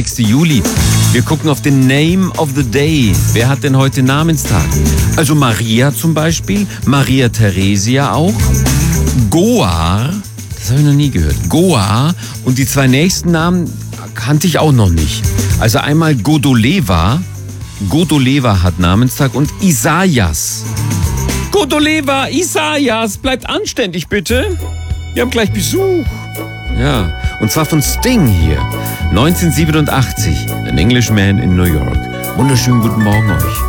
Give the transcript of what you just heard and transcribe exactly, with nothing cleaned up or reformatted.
einunddreißigster Juli. Wir gucken auf den Name of the Day. Wer hat denn heute Namenstag? Also Maria zum Beispiel, Maria Theresia auch, Goar, das habe ich noch nie gehört, Goar, und die zwei nächsten Namen kannte ich auch noch nicht. Also einmal Godoleva, Godoleva hat Namenstag und Isaias. Godoleva, Isaias, bleibt anständig bitte. Wir haben gleich Besuch. Ja, und zwar von Sting hier. neunzehnhundertsiebenundachtzig, An Englishman in New York. Wunderschönen guten Morgen euch.